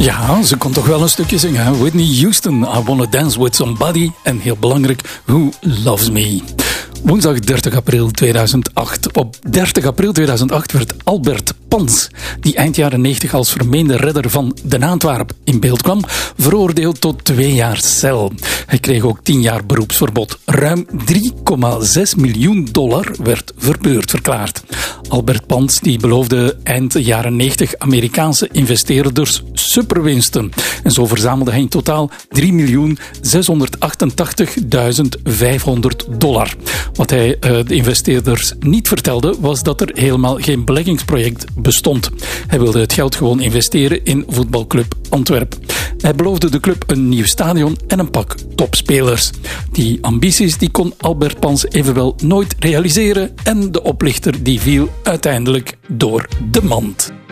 Ja, ze kon toch wel een stukje zingen. Hè? Whitney Houston, I Wanna Dance With Somebody. En heel belangrijk, Who Loves Me. Woensdag 30 april 2008. Op 30 april 2008 werd Albert Pans, die eind jaren 90 als vermeende redder van Den Antwerp in beeld kwam, veroordeeld tot 2 jaar cel. Hij kreeg ook 10 jaar beroepsverbod. Ruim $3,6 miljoen werd verbeurd verklaard. Albert Pans die beloofde eind jaren 90 Amerikaanse investeerders superwinsten. En zo verzamelde hij in totaal $3.688.500. Wat hij de investeerders niet vertelde, was dat er helemaal geen beleggingsproject bestond. Hij wilde het geld gewoon investeren in voetbalclub Antwerp. Hij beloofde de club een nieuw stadion en een pak topspelers. Die ambities die kon Albert Pans evenwel nooit realiseren en de oplichter die viel uiteindelijk door de mand.